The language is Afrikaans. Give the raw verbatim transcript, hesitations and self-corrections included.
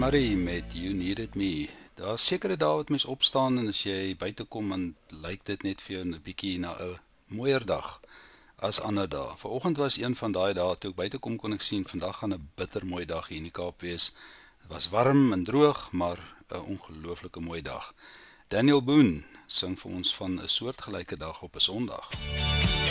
Murray met You Needed Me. Daar is sekere dae wat mens opstaan en as jy buite kom, dan lyk dit net vir jou 'n bietjie na 'n mooier dag as ander dae. Vanoggend was een van daai dae toe ek buite kom kon ek sien vandag gaan 'n bittermooi dag hier in die Kaap wees. Dit was warm en droog, maar 'n ongelooflike mooi dag. Daniel Boone sing vir ons van 'n soortgelyke dag op 'n Sondag.